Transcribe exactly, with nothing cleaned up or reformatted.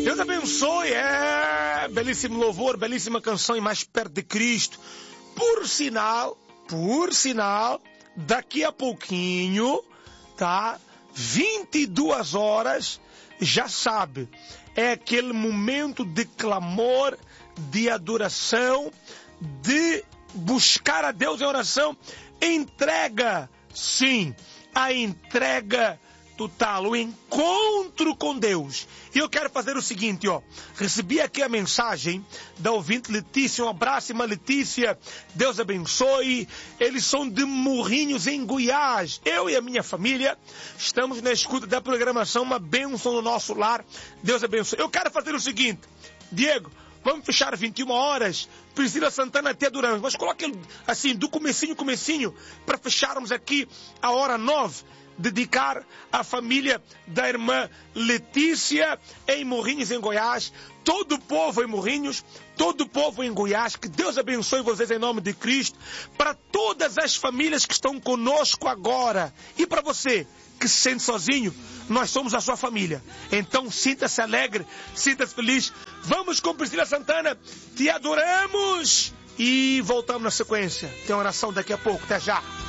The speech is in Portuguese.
Deus abençoe, é belíssimo louvor, belíssima canção e mais perto de Cristo. Por sinal, por sinal, daqui a pouquinho, tá? vinte e duas horas, já sabe, é aquele momento de clamor, de adoração, de buscar a Deus em oração, entrega, sim, a entrega total, o encontro com Deus. E eu quero fazer o seguinte, ó, recebi aqui a mensagem da ouvinte Letícia, um abraço, irmã Letícia, Deus abençoe. Eles são de Morrinhos, em Goiás. Eu e a minha família estamos na escuta da programação, uma bênção no nosso lar, Deus abençoe. Eu quero fazer o seguinte, Diego, vamos fechar vinte e uma horas, Priscila Santana até Durão, mas coloque assim, do comecinho, comecinho, para fecharmos aqui a hora nove, dedicar à família da irmã Letícia em Morrinhos, em Goiás, todo o povo em Morrinhos, todo o povo em Goiás, que Deus abençoe vocês em nome de Cristo, para todas as famílias que estão conosco agora, e para você que se sente sozinho, nós somos a sua família, então sinta-se alegre, sinta-se feliz. Vamos com Priscila Santana, te adoramos, e voltamos na sequência, tem oração daqui a pouco, até já.